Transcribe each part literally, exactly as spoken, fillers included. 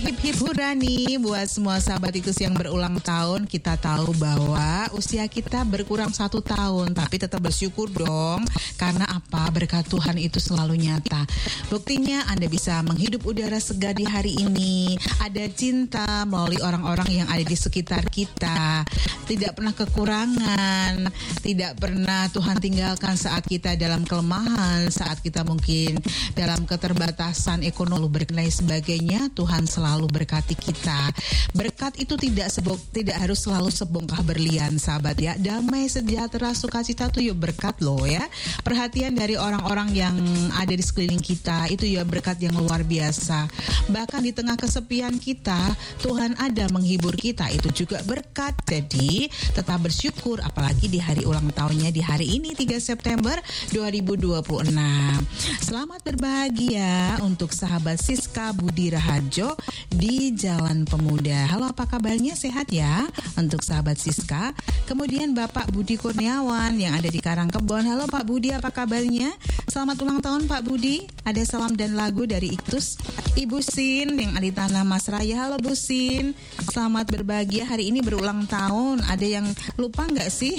Hip hip hura nih buat semua sahabat Ikus yang berulang tahun. Kita tahu bahwa usia kita berkurang satu tahun, tapi tetap bersyukur dong. Karena apa? Berkat Tuhan itu selalu nyata. Buktinya Anda bisa menghirup udara segar di hari ini. Ada cinta melalui orang-orang yang ada di sekitar kita. Tidak pernah kekurangan. Tidak pernah Tuhan tinggalkan saat kita dalam kelemahan, saat kita mungkin dalam keterbatasan ekonomi berkenai sebagainya. Tuhan selalu berkati kita. Berkat itu tidak sebok, tidak harus selalu sebongkah berlian, sahabat ya. Damai, sejahtera, sukacita itu ya berkat loh ya. Perhatian dari orang-orang yang ada di sekeliling kita itu ya berkat yang luar biasa. Bahkan di tengah kesepian kita, Tuhan ada menghibur kita, itu juga berkat. Jadi tetap bersyukur, apalagi di hari ulang tahunnya di hari ini tiga September dua ribu dua puluh enam. Selamat berbahagia untuk sahabat Siska Budi Raharjo di Jalan Pemuda. Halo, apa kabarnya? Sehat ya untuk sahabat Siska. Kemudian Bapak Budi Kurniawan yang ada di Karangkebon. Halo Pak Budi, apa kabarnya? Selamat ulang tahun Pak Budi. Ada salam dan lagu dari Iktus. Ibu Sin yang ada di Tanah Mas Raya. Halo Bu Sin, selamat berbahagia hari ini berulang tahun. Ada yang lupa nggak sih?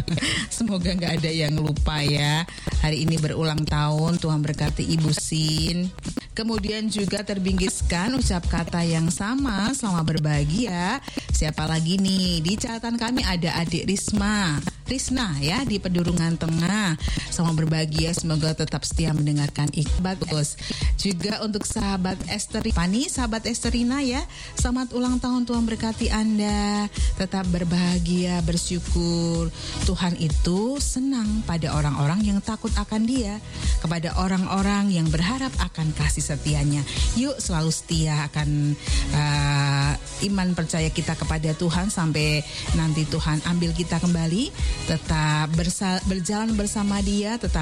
Semoga nggak ada yang lupa ya. Hari ini berulang tahun. Tuhan berkati Ibu Sin. Kemudian juga terbingkiskan ucap kata yang sama, selamat berbahagia. Siapa lagi nih? Di catatan kami ada adik Risma Risna ya di Pedurungan Tengah. Selamat berbahagia, semoga tetap setia mendengarkan Iqbagus. Juga untuk sahabat Esteripani, sahabat Esterina ya, selamat ulang tahun, Tuhan berkati Anda. Tetap berbahagia, bersyukur. Tuhan itu senang pada orang-orang yang takut akan Dia, kepada orang-orang yang berharap akan kasih setianya. Yuk selalu setia akan uh, iman percaya kita kepada Tuhan sampai nanti Tuhan ambil kita kembali. Tetap bersa- berjalan bersama Dia, tetap